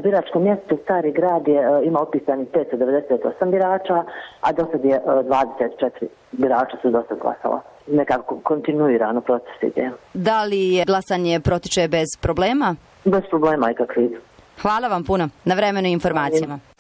biračkom mjestu Stari Grad ima upisanih 598 birača, a do sad je 24 birača su do sad glasala. Nekako kontinuirano proces ide. Da li glasanje protiče bez problema? Bez problema ikakvih. Hvala vam puno na vremenu i informacijama.